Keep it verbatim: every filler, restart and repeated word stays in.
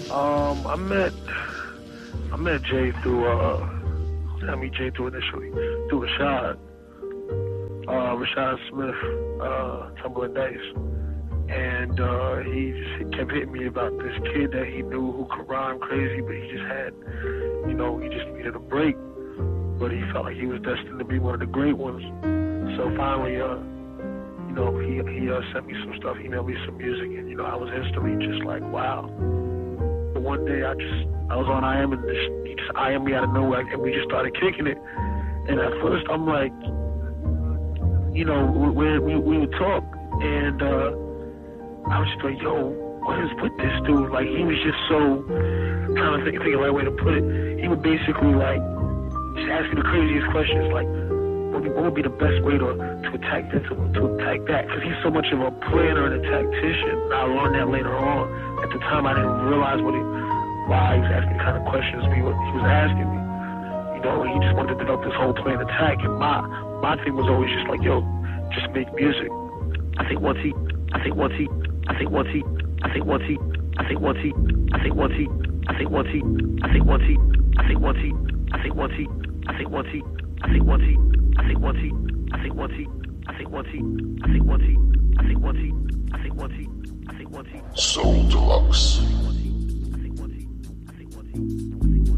Um, I met I met Jay through uh, I meet Jay through initially through Rashad, uh, Rashad Smith, uh, Tumbling Dice, and uh, he just kept hitting me about this kid that he knew who could rhyme crazy, but he just had, you know, he just needed a break, but he felt like he was destined to be one of the great ones. So finally, uh, you know, he he uh, sent me some stuff, emailed me some music, and you know, I was instantly just like, wow. But one day, I just I was on I M and just, he just I M me out of nowhere, and we just started kicking it. And at first, I'm like, you know, we we, we would talk, and uh, I was just like, yo, what is with this dude? Like, he was just so, trying to think, think of the right way to put it. He would basically like just ask me the craziest questions, like, what would, what would be the best way to to attack this, to, to attack that? Because he's so much of a planner and a tactician. I learned that later on. At the time, I didn't realize what he, why he was asking the kind of questions he was, he was asking me. You know, he just wanted to develop this whole plan attack. And my my thing was always just like, yo, just make music. I think once he, I think once he, I think once he, I think once he, I think once he, I think once he, I think once he, I think once he, I think once he, I think once he, I think once he, I think once he, I think once he, I think once he, I think once he, I think once he, I think once he, I think once he, I think once he, Soul Deluxe. I think once he, I think once he, I think once he.